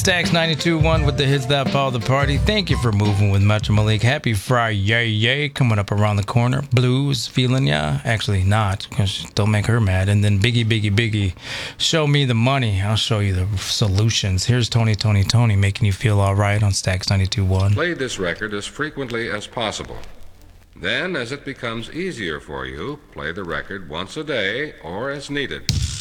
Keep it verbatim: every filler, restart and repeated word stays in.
Stax ninety-two point one with the hits that power the party. Thank you for moving with Metro Malik. Happy Friday, yay, yay. Coming up around the corner. Blues, feeling ya? Actually, not, because don't make her mad. And then Biggie, Biggie, Biggie. Show me the money. I'll show you the solutions. Here's Tony, Tony, Tony making you feel all right on Stax ninety-two point one. Play this record as frequently as possible. Then, as it becomes easier for you, play the record once a day or as needed.